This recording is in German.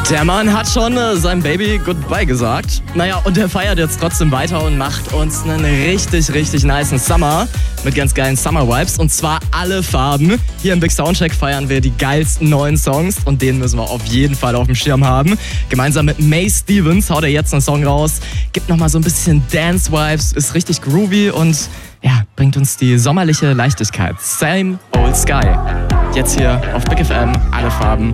Der Mann hat schon seinem Baby Goodbye gesagt. Naja, und er feiert jetzt trotzdem weiter und macht uns einen richtig, richtig nicen Summer mit ganz geilen Summer-Vibes. Und zwar alle Farben. Hier im Big Soundcheck feiern wir die geilsten neuen Songs und den müssen wir auf jeden Fall auf dem Schirm haben. Gemeinsam mit May Stevens haut er jetzt einen Song raus. Gibt nochmal so ein bisschen Dance-Vibes, ist richtig groovy und ja, bringt uns die sommerliche Leichtigkeit. Same Old Sky. Jetzt hier auf Big FM, alle Farben.